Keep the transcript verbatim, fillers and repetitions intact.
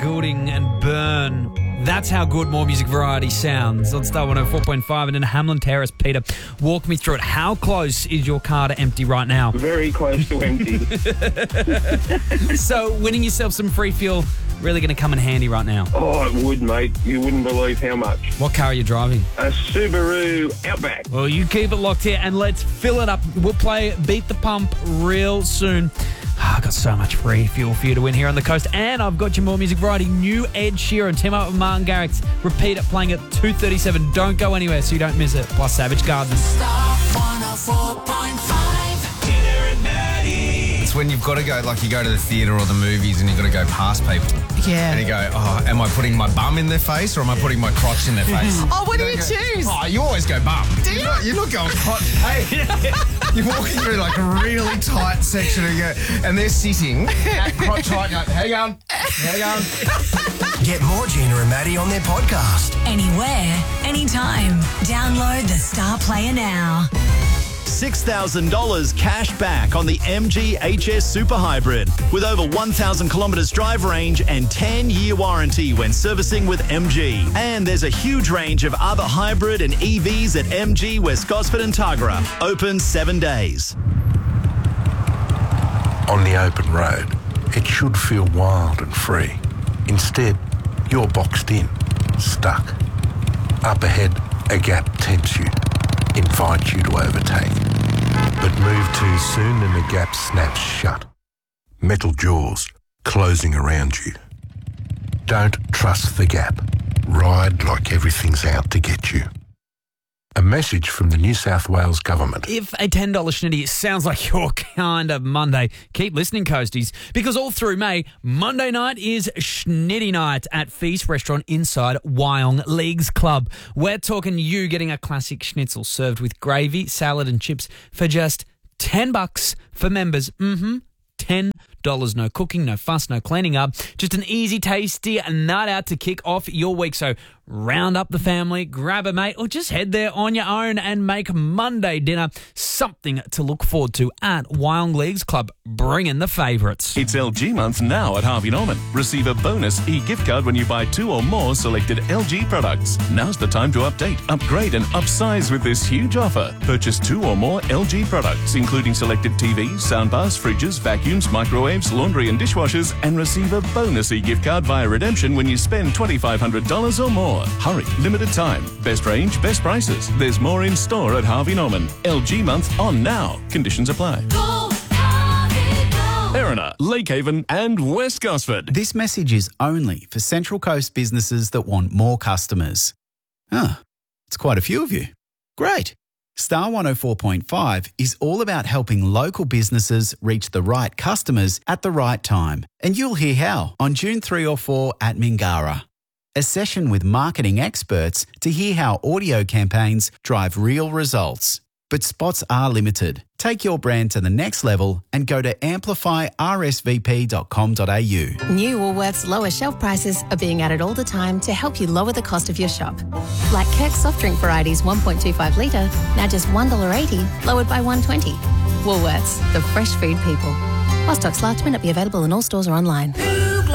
Goulding and Burn. That's how good More Music Variety sounds. On Star one oh four point five and in Hamlin Terrace. Peter, walk me through it. How close is your car to empty right now? Very close to empty. So winning yourself some free fuel really going to come in handy right now. Oh, it would, mate. You wouldn't believe how much. What car are you driving? A Subaru Outback. Well, you keep it locked here and let's fill it up. We'll play Beat the Pump real soon. Oh, I've got so much free fuel for you to win here on the coast. And I've got your More Music Variety. New Ed Sheeran, team up with Martin Garrix. Repeat it, playing at two thirty-seven. Don't go anywhere so you don't miss it. Plus Savage Garden. Star one oh four point five. It's when you've got to go, like you go to the theatre or the movies and you've got to go past people. Yeah. And you go, oh, am I putting my bum in their face or am I putting my crotch in their face? Oh, what do you go, choose? Oh, you always go bum. Do you? You're not, you're not going crotch. Hey, you're walking through like a really tight section and, you go, and they're sitting at crotch height. Like, how you going? How you going? Get more Gina and Maddie on their podcast. Anywhere, anytime. Download the Star Player now. six thousand dollars cash back on the M G H S Super Hybrid with over one thousand kilometres drive range and ten-year warranty when servicing with M G. And there's a huge range of other hybrid and E Vs at M G West Gosford and Tuggerah. Open seven days. On the open road, it should feel wild and free. Instead, you're boxed in, stuck. Up ahead, a gap tempts you, invites you to overtake. But move too soon and the gap snaps shut. Metal jaws closing around you. Don't trust the gap. Ride like everything's out to get you. A message from the New South Wales Government. If a ten dollars schnitty sounds like your kind of Monday, keep listening, Coasties, because all through May, Monday night is Schnitty Night at Feast Restaurant inside Wyong Leagues Club. We're talking you getting a classic schnitzel served with gravy, salad and chips for just ten bucks for members. Mm-hmm. ten dollars. No cooking, no fuss, no cleaning up. Just an easy, tasty night out to kick off your week. So round up the family, grab a mate, or just head there on your own and make Monday dinner something to look forward to at Wyong Leagues Club. Bring in the favourites. It's L G month now at Harvey Norman. Receive a bonus e-gift card when you buy two or more selected L G products. Now's the time to update, upgrade and upsize with this huge offer. Purchase two or more L G products, including selected T Vs, soundbars, fridges, vacuums, microwaves, laundry and dishwashers, and receive a bonus e-gift card via redemption when you spend twenty-five hundred dollars or more. Hurry, limited time. Best range, best prices. There's more in store at Harvey Norman. L G month on now. Conditions apply. Go, Harvey, go. Erina, Lake Haven and West Gosford. This message is only for Central Coast businesses that want more customers. Ah, it's quite a few of you. Great. Star one oh four point five is all about helping local businesses reach the right customers at the right time. And you'll hear how on June third or fourth at Mingara. A session with marketing experts to hear how audio campaigns drive real results. But spots are limited. Take your brand to the next level and go to amplify r s v p dot com dot a u. New Woolworths lower shelf prices are being added all the time to help you lower the cost of your shop. Like Kirk soft drink varieties one point two five litre, now just one dollar eighty, lowered by one dollar twenty. Woolworths, the fresh food people. While stocks last, may not be available in all stores or online.